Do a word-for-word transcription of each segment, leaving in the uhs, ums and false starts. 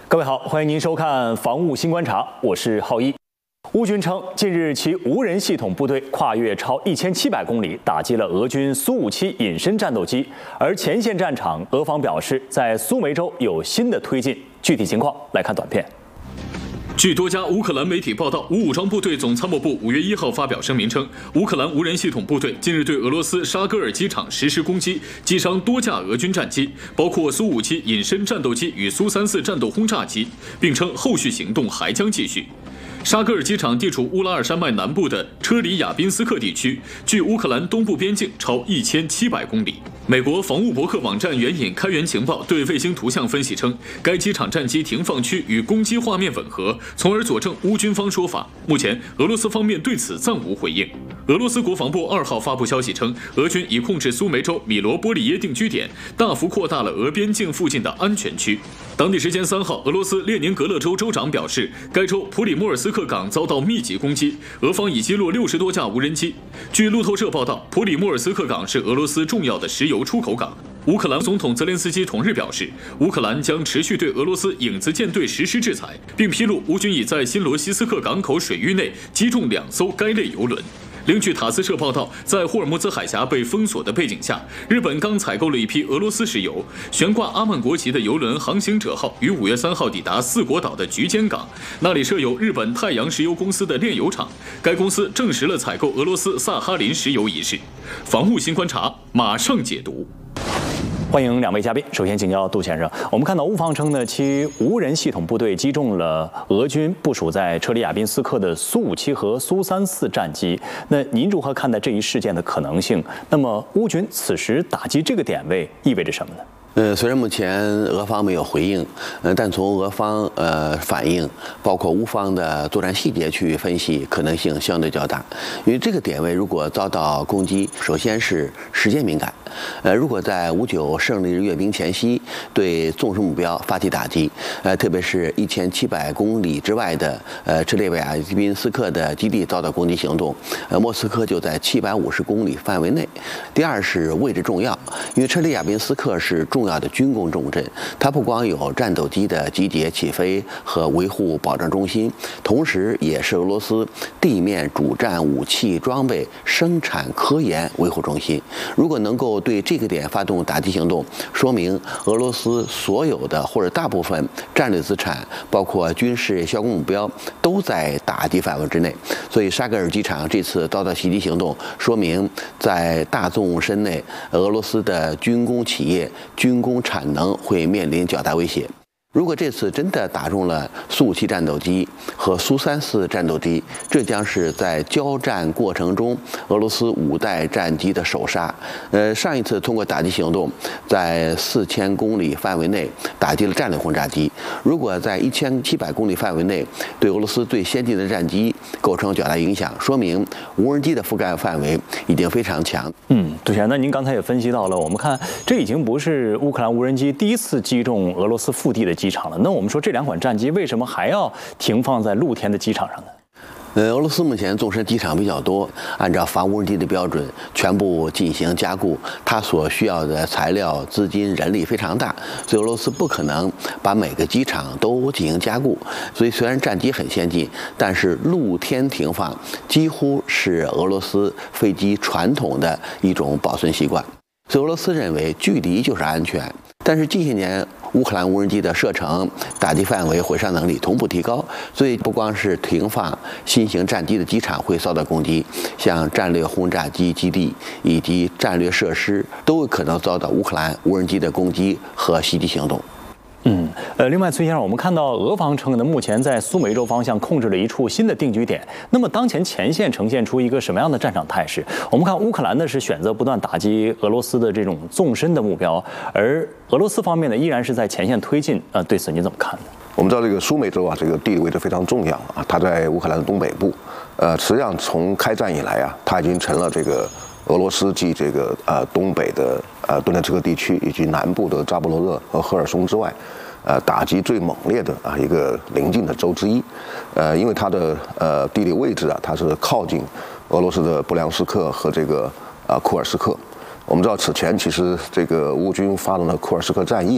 各位好，欢迎您收看《防务新观察》，我是浩一。乌军称，近日其无人系统部队跨越超一千七百公里，打击了俄军苏五七隐身战斗机。而前线战场，俄方表示在苏梅州有新的推进。具体情况来看短片。 据多家乌克兰媒体报道，无武装部队总参谋部五月一号发表声明称，乌克兰无人系统部队近日对俄罗斯沙戈尔机场实施攻击，击伤多架俄军战机，包括苏五七隐身战斗机与苏三四战斗轰炸机，并称后续行动还将继续。 沙戈尔机场地处乌拉尔山脉南部的车里亚宾斯克地区，距乌克兰东部边境超一千七百公里。美国防务博客网站援引开源情报对卫星图像分析称，该机场战机停放区与攻击画面吻合，从而佐证乌军方说法。目前，俄罗斯方面对此暂无回应。俄罗斯国防部二号发布消息称，俄军已控制苏梅州米罗波利耶定居点，大幅扩大了俄边境附近的安全区。当地时间三号，俄罗斯列宁格勒州州长表示，该州普里莫尔斯克港遭到密集攻击，俄方已击落六十多架无人机。据路透社报道，普里莫尔斯克港是俄罗斯重要的石油出口港。乌克兰总统泽连斯基同日表示，乌克兰将持续对俄罗斯影子舰队实施制裁，并披露乌军已在新罗西斯克港口水域内击中两艘该类油轮。 另据塔斯社报道，在霍尔木兹海峡被封锁的背景下，日本刚采购了一批俄罗斯石油。悬挂阿曼国旗的油轮“航行者号”于五月三号抵达四国岛的菊间港，那里设有日本太阳石油公司的炼油厂。该公司证实了采购俄罗斯萨哈林石油一事。防务新观察马上解读。 欢迎两位嘉宾。首先请教杜先生，我们看到乌方称呢，其无人系统部队击中了俄军部署在车里亚宾斯克的苏五七和苏三四战机。那您如何看待这一事件的可能性？那么乌军此时打击这个点位意味着什么呢？ 呃，虽然目前俄方没有回应，呃，但从俄方呃反应，包括乌方的作战细节去分析，可能性相对较大。因为这个点位如果遭到攻击，首先是时间敏感，呃，如果在五九胜利日阅兵前夕对纵深目标发起打击，呃，特别是一千七百公里之外的呃车列维亚宾斯克的基地遭到攻击行动，呃，莫斯科就在七百五十公里范围内。第二是位置重要，因为车列亚宾斯克是重要 重要的军工重镇，它不光有战斗机的集结、起飞和维护保障中心，同时也是俄罗斯地面主战武器装备生产科研维护中心。如果能够对这个点发动打击行动，说明俄罗斯所有的或者大部分战略资产，包括军事销攻目标，都在打击范围之内。所以沙戈尔机场这次遭到袭击行动，说明在大纵深内，俄罗斯的军工企业、军工产能会面临较大威胁。如果这次真的打中了苏五七战斗机和苏三四战斗机，这将是在交战过程中俄罗斯五代战机的首杀。呃，上一次通过打击行动，在四千公里范围内打击了战略轰炸机。如果在一千七百公里范围内对俄罗斯最先进的战机构成较大影响，说明无人机的覆盖范围已经非常强。 嗯，杜先生，那您刚才也分析到了，我们看这已经不是乌克兰无人机第一次击中俄罗斯腹地的机场了。那我们说这两款战机为什么还要停放在露天的机场上呢？ 呃，俄罗斯目前纵深机场比较多，按照防无人机的标准，全部进行加固，它所需要的材料、资金、人力非常大，所以俄罗斯不可能把每个机场都进行加固。所以虽然战机很先进，但是露天停放几乎是俄罗斯飞机传统的一种保存习惯。所以俄罗斯认为距离就是安全。 但是近些年，乌克兰无人机的射程、打击范围、毁伤能力同步提高，所以不光是停放新型战机的机场会遭到攻击，像战略轰炸机基地以及战略设施都有可能遭到乌克兰无人机的攻击和袭击行动。 嗯，呃，另外，崔先生，我们看到俄方称呢，目前在苏梅州方向控制了一处新的定居点。那么，当前前线呈现出一个什么样的战场态势？我们看乌克兰呢是选择不断打击俄罗斯的这种纵深的目标，而俄罗斯方面呢依然是在前线推进。呃，对此您怎么看呢？ 我们知道这个苏梅州啊，这个地理位置非常重要啊，它在乌克兰的东北部。呃，实际上从开战以来啊，它已经成了这个俄罗斯继这个呃东北的呃顿涅茨克地区以及南部的扎波罗热和赫尔松之外，呃打击最猛烈的啊一个邻近的州之一。呃，因为它的呃地理位置啊，它是靠近俄罗斯的布良斯克和这个呃库尔斯克。我们知道此前其实这个乌军发动了库尔斯克战役啊，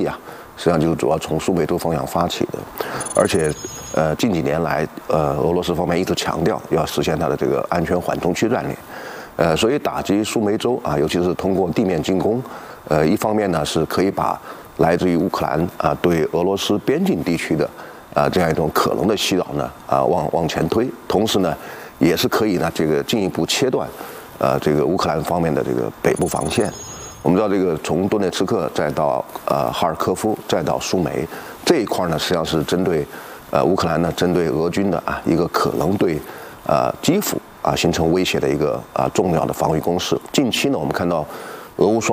实际上就是主要从苏梅州方向发起的，而且呃近几年来，呃俄罗斯方面一直强调要实现它的这个安全缓冲区战略，呃所以打击苏梅州啊，尤其是通过地面进攻，呃一方面呢是可以把来自于乌克兰啊对俄罗斯边境地区的啊这样一种可能的袭扰呢啊往往前推，同时呢也是可以呢这个进一步切断呃这个乌克兰方面的这个北部防线。我们知道，这个从顿涅茨克再到呃哈尔科夫，再到苏梅这一块呢，实际上是针对呃乌克兰呢，针对俄军的啊一个可能对呃基辅啊形成威胁的一个啊重要的防御工事。近期呢，我们看到俄乌双